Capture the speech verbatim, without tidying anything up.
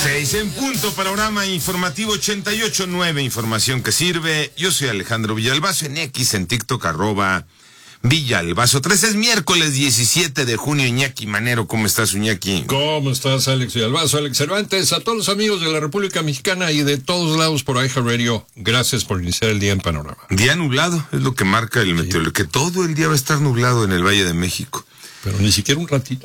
Seis en punto, panorama informativo ochenta y ocho punto nueve, información que sirve. Yo soy Alejandro Villalbazo, en X, en TikTok, arroba Villalbazo. tres es miércoles diecisiete de junio. Iñaki Manero, ¿cómo estás, Iñaki? ¿Cómo estás, Alex Villalbazo? Alex Cervantes, a todos los amigos de la República Mexicana y de todos lados por iHeartRadio, gracias por iniciar el día en Panorama. Día nublado, es lo que marca el sí. meteorólogo, que todo el día va a estar nublado en el Valle de México. Pero ni siquiera un ratito.